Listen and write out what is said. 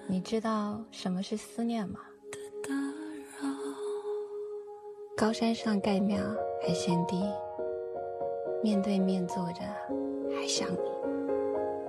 你知道什么是思念吗？高山上盖庙还嫌低，面对面坐着还想你。